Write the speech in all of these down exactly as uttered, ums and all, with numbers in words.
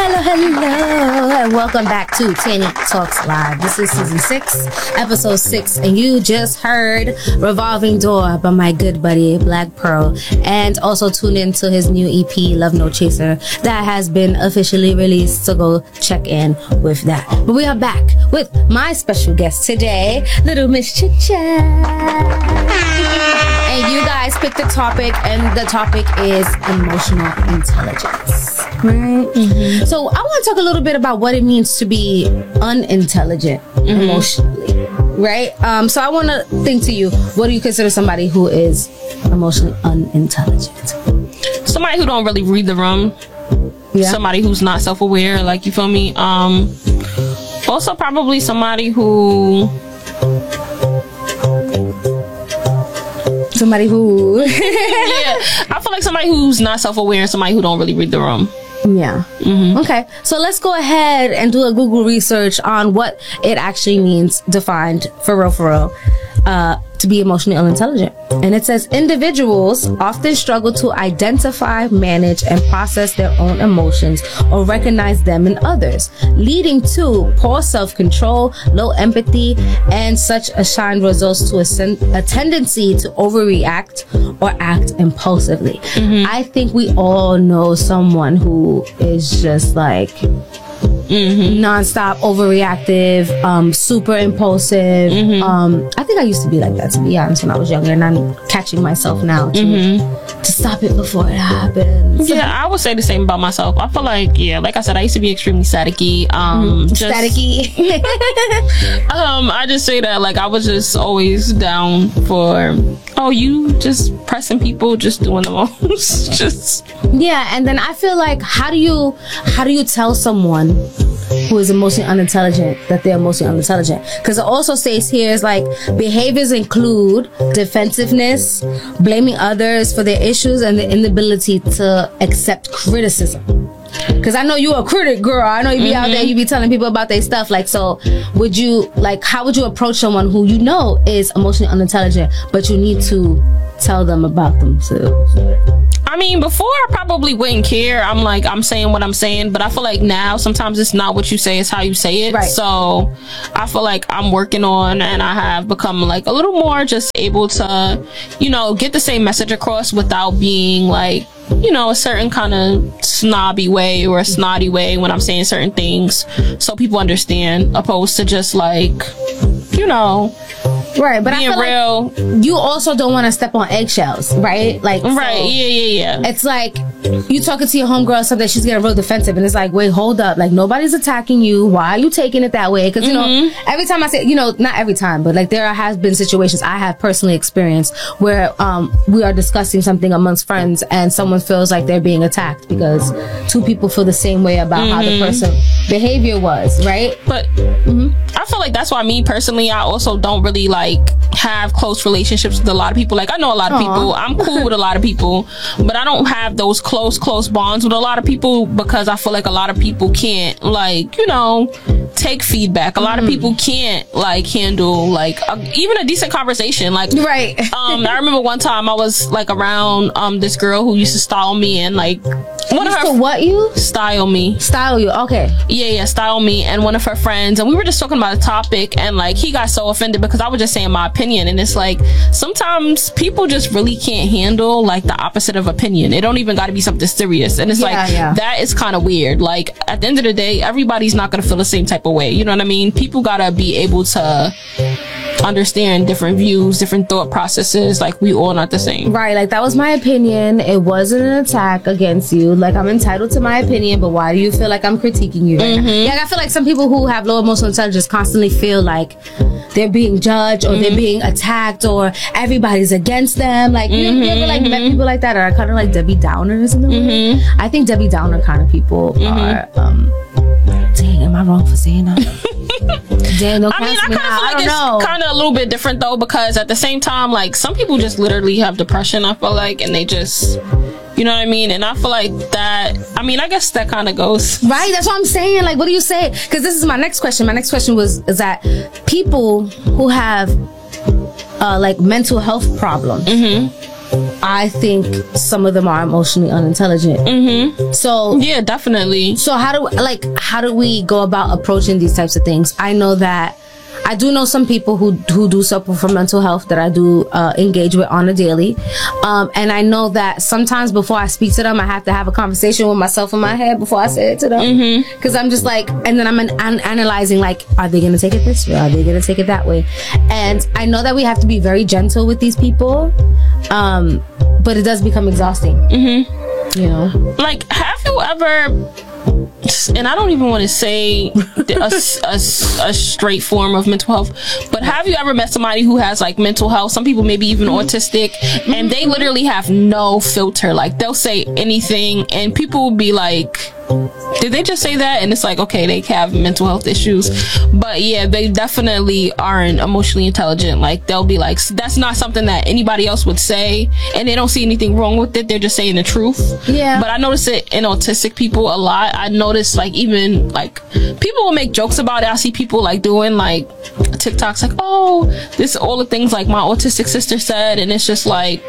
Hello, hello, and welcome back to Tanya Talks Live. This is season six, episode six, and you just heard Revolving Door by my good buddy Black Pearl, and also tune in to his new E P, Love No Chaser, that has been officially released, so go check in with that. But we are back with my special guest today, Little Miss Chit Chat. And you guys picked the topic, and the topic is emotional intelligence. Right? Mm-hmm. So I want to talk a little bit about what it means to be unintelligent mm-hmm. emotionally. Right? Um, so I want to think to you, what do you consider somebody who is emotionally unintelligent? Somebody who don't really read the room. Yeah. Somebody who's not self-aware, like, you feel me? Um, also probably somebody who... Somebody who... yeah, I feel like somebody who's not self-aware and somebody who don't really read the room. Yeah. Mm-hmm. Okay. So let's go ahead and do a Google research on what it actually means, defined for real, for real, uh, to be emotionally unintelligent. And it says individuals often struggle to identify, manage, and process their own emotions or recognize them in others, leading to poor self-control, low empathy, and such a shine results to a, sen- a tendency to overreact or act impulsively. Mm-hmm. I think we all know someone who is just like Mm-hmm. non-stop overreactive, um, super impulsive. Mm-hmm. Um, I think I used to be like that, to be honest, when I was younger, and I'm catching myself now to, mm-hmm. to stop it before it happens. Yeah, I would say the same about myself. I feel like, yeah, like I said, I used to be extremely staticky. Um, mm-hmm. just, staticky. um, I just say that, like, I was just always down for, oh, you just pressing people, just doing the most. just yeah, and then I feel like, how do you, how do you tell someone who is emotionally unintelligent that they're emotionally unintelligent? Because it also states here is like behaviors include defensiveness, blaming others for their issues, and the inability to accept criticism. Because I know you're a critic, girl. I know you be mm-hmm. out there, you be telling people about their stuff. Like, so would you, like, how would you approach someone who you know is emotionally unintelligent, but you need to tell them about themselves? I mean, before I probably wouldn't care. I'm like, I'm saying what I'm saying, but I feel like now sometimes it's not what you say, it's how you say it. Right. So I feel like I'm working on, and I have become like a little more just able to, you know, get the same message across without being like, you know, a certain kind of snobby way or a snotty way when I'm saying certain things, so people understand, opposed to just like, you know, right, but being I feel real. Like you also don't want to step on eggshells, right? Like, right, so yeah, yeah, yeah. It's like you talking to your homegirl, something, she's getting real defensive, and it's like, wait, hold up, like nobody's attacking you. Why are you taking it that way? Because you mm-hmm. know, every time I say, you know, not every time, but like there has been situations I have personally experienced where um we are discussing something amongst friends, and someone feels like they're being attacked because two people feel the same way about mm-hmm. how the person behavior was, right? But mm-hmm. I feel like that's why me personally, I also don't really like have close relationships with a lot of people. Like, I know a lot of Aww. people, I'm cool with a lot of people, but I don't have those close close bonds with a lot of people because I feel like a lot of people can't, like, you know, take feedback. A lot mm. of people can't like handle like a, even a decent conversation. Like, right. um I remember one time I was like around um this girl who used to style me, and like one used of her to what you style me style you okay yeah yeah style me and one of her friends, and we were just talking about a topic, and like he got so offended because I was just saying my opinion. And it's like sometimes people just really can't handle like the opposite of opinion. It don't even got to be something serious, and it's yeah, like yeah. that is kind of weird. Like at the end of the day, everybody's not gonna feel the same type of way, you know what I mean? People gotta be able to understand different views, different thought processes. Like, we all not the same. Right, like that was my opinion. It wasn't an attack against you. Like, I'm entitled to my opinion, but why do you feel like I'm critiquing you right mm-hmm. now? Like, I feel like some people who have low emotional intelligence constantly feel like they're being judged, or mm-hmm. they're being attacked, or everybody's against them. Like, mm-hmm. you, you ever like met people like that, or are kind of like Debbie Downers in the mm-hmm. way? I think Debbie Downer kind of people mm-hmm. are um dang, am I wrong for saying that? Damn, I mean, I kind of feel like it's kind of a little bit different though, because at the same time, like, some people just literally have depression, I feel like, and they just, you know what I mean? And I feel like that, I mean, I guess that kind of goes. Right, that's what I'm saying. Like, what do you say? Because this is my next question. My next question was, is that people who have, uh, like, mental health problems, mm-hmm. I think some of them are emotionally unintelligent. Mm-hmm. So yeah, definitely. So how do like how do we go about approaching these types of things? I know that I do know some people who who do suffer from mental health that I do uh, engage with on a daily, um, and I know that sometimes before I speak to them, I have to have a conversation with myself in my head before I say it to them, because mm-hmm. I'm just like, and then I'm an, an, analyzing like, are they going to take it this way? Are they going to take it that way? And I know that we have to be very gentle with these people, um, but it does become exhausting. Mm-hmm. You know, like, have you ever? And I don't even want to say a, a, a straight form of mental health, but have you ever met somebody who has like mental health? Some people maybe even mm-hmm. autistic, and they literally have no filter. Like, they'll say anything, and people will be like, did they just say that? And it's like, okay, they have mental health issues, but yeah, they definitely aren't emotionally intelligent. Like, they'll be like, that's not something that anybody else would say, and they don't see anything wrong with it. They're just saying the truth. Yeah. But I notice it in autistic people a lot. I notice like even like people will make jokes about it. I see people like doing like TikToks like, oh, this all the things like my autistic sister said, and it's just like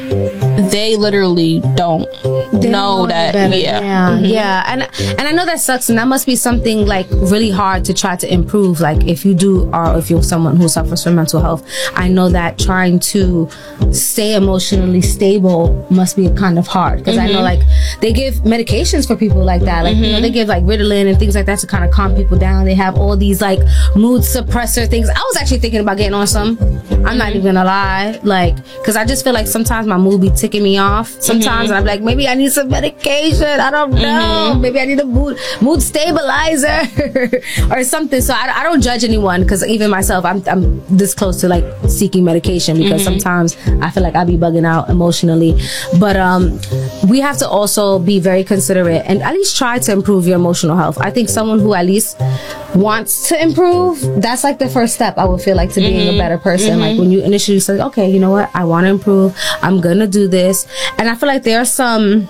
they literally don't they know, know that. Better. Yeah. Yeah. Mm-hmm. Yeah. And and I know that sucks, and that must be something like really hard to try to improve. Like, if you do, or if you're someone who suffers from mental health, I know that trying to stay emotionally stable must be kind of hard, because mm-hmm. I know like they give medications for people like that. Like, mm-hmm. you know, they give like Ritalin and things like that to kind of calm people down. They have all these like mood suppressor things. I was actually thinking about getting on some. I'm mm-hmm. not even gonna lie, like, because I just feel like sometimes my mood be ticking me off sometimes, mm-hmm. and I'm like, maybe I need some medication. I don't know. Mm-hmm. Maybe I need a mood mood stabilizer or something. So I, I don't judge anyone, because even myself, I'm I'm this close to like seeking medication, because mm-hmm. sometimes I feel like I be bugging out emotionally. But um, we have to also be very considerate and at least try to improve your emotional health. I think someone who at least wants to improve, that's like the first step, I would feel like, to being mm-hmm. a better person. Mm-hmm. Like, when you initially say, okay, you know what, I want to improve, I'm gonna do this. And I feel like there are some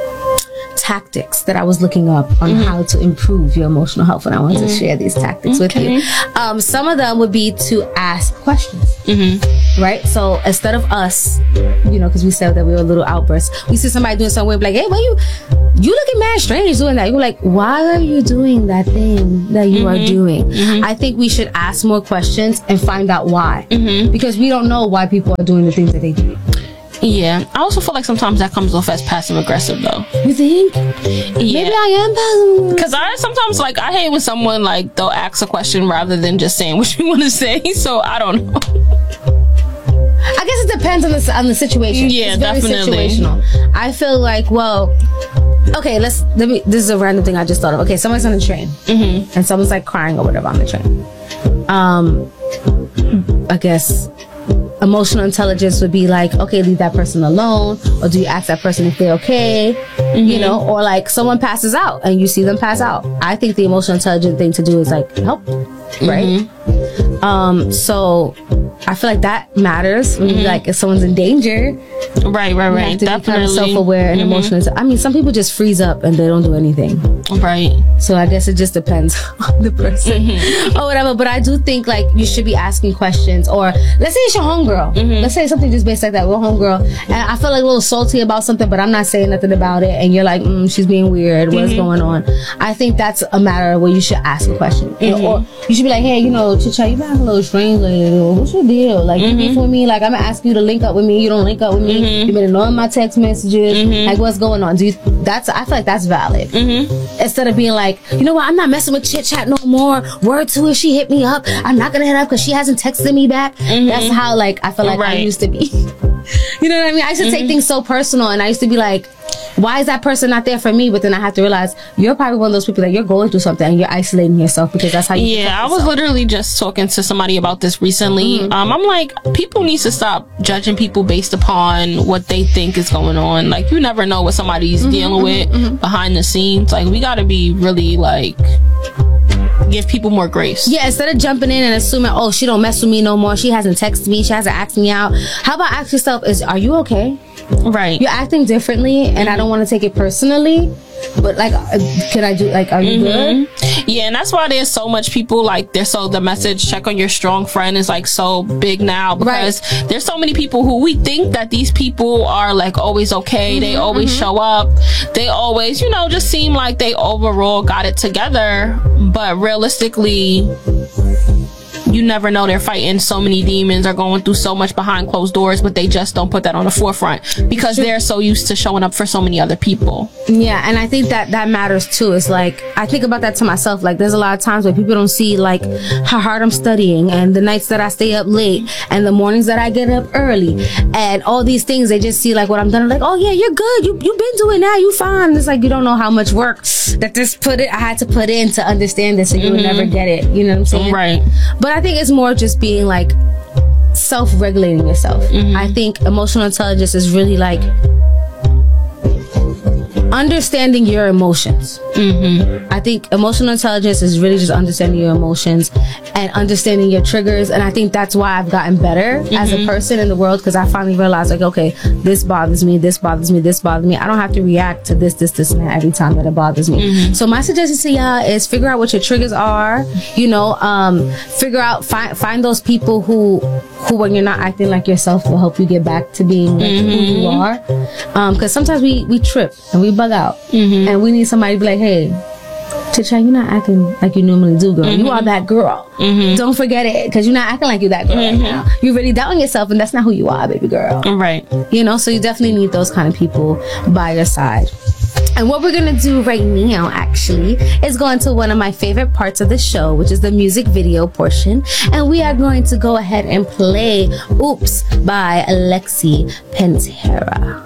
tactics that I was looking up on mm-hmm. how to improve your emotional health, and I wanted mm-hmm. to share these tactics okay. with you. Um, some of them would be to ask questions, mm-hmm. right? So instead of us, you know, because we said that we were a little outbursts, we see somebody doing something, we're like, hey, why you you looking mad strange doing that? You're like, why are you doing that thing that you mm-hmm. are doing? Mm-hmm. I think we should ask more questions and find out why, mm-hmm. because we don't know why people are doing the things that they do. Yeah, I also feel like sometimes that comes off as passive aggressive, though. You think? Yeah. Maybe I am passive. Because I sometimes, like, I hate when someone, like, they'll ask a question rather than just saying what you want to say. So I don't know. I guess it depends on the on the situation. Yeah, it's very definitely. Situational. I feel like, well, okay, let's let me. This is a random thing I just thought of. Okay, someone's on a train, mm-hmm. and someone's like crying or whatever on the train. Um, I guess emotional intelligence would be like, okay, leave that person alone, or do you ask that person if they're okay, mm-hmm. you know, or like someone passes out and you see them pass out. I think the emotional intelligent thing to do is like help, right? Mm-hmm. Um, so I feel like that matters when mm-hmm. you like, if someone's in danger, right, right, right, you have to definitely be kind of self-aware and mm-hmm. emotional. I mean, some people just freeze up and they don't do anything, right? So I guess it just depends on the person mm-hmm. or whatever. But I do think like you should be asking questions, or let's say it's your homegirl. Mm-hmm. Let's say something just based like that. We're homegirl, and I feel like a little salty about something, but I'm not saying nothing about it, and you're like, mm, she's being weird. What's mm-hmm. going on? I think that's a matter where you should ask a question, mm-hmm. or you should be like, hey, you know, Chicha, you been acting a little strange lately. What's your deal? Like, mm-hmm. you beef with me? Like, I'm gonna ask you to link up with me. You don't link up with me. Mm-hmm. You've been ignoring my text messages. Mm-hmm. Like, what's going on? Do you? That's. I feel like that's valid. Mm-hmm. Instead of being like, you know what? I'm not messing with chit chat no more. Word to her, she hit me up. I'm not gonna hit up because she hasn't texted me back. Mm-hmm. That's how like I feel like right. I used to be. You know what I mean? I used to mm-hmm. take things so personal, and I used to be like, why is that person not there for me? But then I have to realize you're probably one of those people that you're going through something and you're isolating yourself because that's how you yeah I was literally just talking to somebody about this recently. Mm-hmm. um I'm like, people need to stop judging people based upon what they think is going on. Like, you never know what somebody's mm-hmm, dealing mm-hmm, with mm-hmm. behind the scenes. Like, we gotta be really like give people more grace. Yeah, instead of jumping in and assuming, oh, she don't mess with me no more, she hasn't texted me, she hasn't asked me out. How about ask yourself, is are you okay? Right. You're acting differently, and mm-hmm. I don't want to take it personally, but like, uh, can I do, like, are you mm-hmm. good? Yeah, and that's why there's so much people like there's so the message check on your strong friend is like so big now, because right. there's so many people who we think that these people are like always okay, mm-hmm, they always mm-hmm. show up, they always, you know, just seem like they overall got it together, but realistically you never know. They're fighting so many demons, are going through so much behind closed doors, but they just don't put that on the forefront because they're so used to showing up for so many other people. Yeah, and I think that that matters too. It's like, I think about that to myself. Like, there's a lot of times where people don't see like how hard I'm studying, and the nights that I stay up late, and the mornings that I get up early, and all these things. They just see like what I'm done. Like, oh yeah, you're good. You you've been doing that. You fine. It's like, you don't know how much work that this put it. I had to put in to understand this, so you mm-hmm. would never get it. You know what I'm saying? Right. But I think it's more just being like self-regulating yourself. Mm-hmm. I think emotional intelligence is really like understanding your emotions. Mm-hmm. I think emotional intelligence is really just understanding your emotions and understanding your triggers. And I think that's why I've gotten better mm-hmm. as a person in the world, because I finally realized like, okay, this bothers me, this bothers me, this bothers me. I don't have to react to this, this, this, and that every time that it bothers me. Mm-hmm. So my suggestion to y'all is figure out what your triggers are. You know, um, figure out, find find those people who, who when you're not acting like yourself will help you get back to being like mm-hmm. who you are. Um, because sometimes we we trip and we bug out, mm-hmm. and we need somebody to be like, hey, Chicha, you're not acting like you normally do, girl. Mm-hmm. You are that girl. Mm-hmm. Don't forget it, because you're not acting like you're that girl mm-hmm. right now. You're really doubting yourself, and that's not who you are, baby girl. Right. You know, so you definitely need those kind of people by your side. And what we're going to do right now, actually, is go into one of my favorite parts of the show, which is the music video portion. And we are going to go ahead and play Oops by Alexi Pantera.